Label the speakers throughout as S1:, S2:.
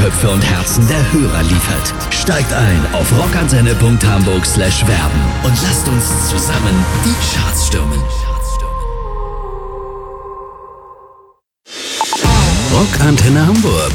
S1: Köpfe und Herzen der Hörer liefert. Steigt ein auf rockantenne.hamburg/werben und lasst uns zusammen die Charts stürmen. Rockantenne Hamburg.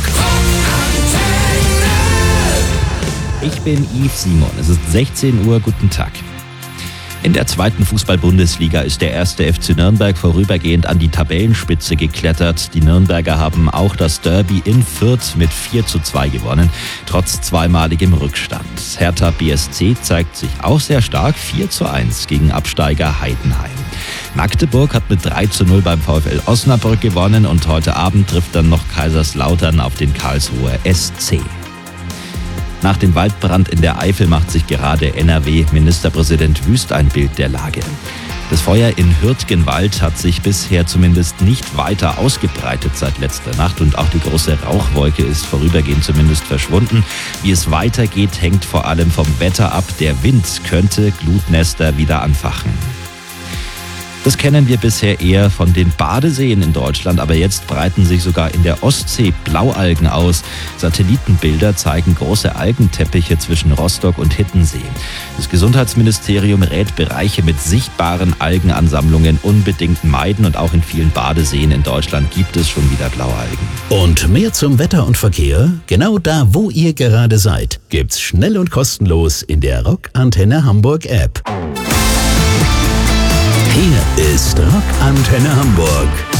S2: Ich bin Yves Simon. Es ist 16 Uhr. Guten Tag. In der zweiten Fußball-Bundesliga ist der erste FC Nürnberg vorübergehend an die Tabellenspitze geklettert. Die Nürnberger haben auch das Derby in Fürth mit 4:2 gewonnen, trotz zweimaligem Rückstand. Hertha BSC zeigt sich auch sehr stark, 4:1 gegen Absteiger Heidenheim. Magdeburg hat mit 3:0 beim VfL Osnabrück gewonnen und heute Abend trifft dann noch Kaiserslautern auf den Karlsruher SC. Nach dem Waldbrand in der Eifel macht sich gerade NRW-Ministerpräsident Wüst ein Bild der Lage. Das Feuer in Hürtgenwald hat sich bisher zumindest nicht weiter ausgebreitet seit letzter Nacht und auch die große Rauchwolke ist vorübergehend zumindest verschwunden. Wie es weitergeht, hängt vor allem vom Wetter ab. Der Wind könnte Glutnester wieder anfachen. Das kennen wir bisher eher von den Badeseen in Deutschland, aber jetzt breiten sich sogar in der Ostsee Blaualgen aus. Satellitenbilder zeigen große Algenteppiche zwischen Rostock und Hiddensee. Das Gesundheitsministerium rät, Bereiche mit sichtbaren Algenansammlungen unbedingt meiden und auch in vielen Badeseen in Deutschland gibt es schon wieder Blaualgen.
S1: Und mehr zum Wetter und Verkehr? Genau da, wo ihr gerade seid, gibt's schnell und kostenlos in der Rockantenne Hamburg App. Hier ist Rockantenne Hamburg.